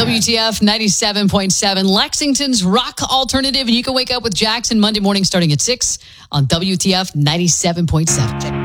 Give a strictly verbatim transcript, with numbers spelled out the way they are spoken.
W T F ninety-seven point seven, Lexington's rock alternative. And you can wake up with Jackson Monday morning starting at six on W T F ninety-seven point seven.